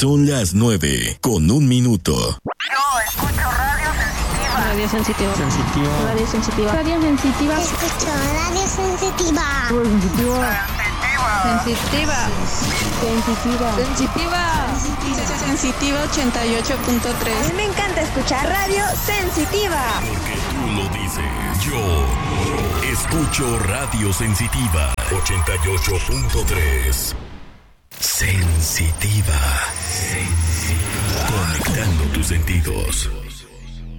Son las 9:01. Yo escucho Radio Sensitiva. Radio Sensitiva. Radio Sensitiva. Escucho Radio Sensitiva. Sensitiva. Sensitiva 88.3. A mí me encanta escuchar Radio Sensitiva. Porque tú lo dices. Yo escucho Radio Sensitiva 88.3. Sensitiva. Conectando tus sentidos.